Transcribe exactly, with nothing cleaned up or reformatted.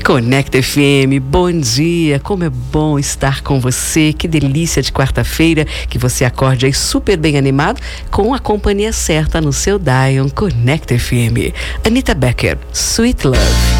Conecta F M, bom dia, como é bom estar com você, que delícia de quarta-feira, que você acorde aí super bem animado, com a companhia certa no seu Dion Conecta F M. Anita Becker, Sweet Love.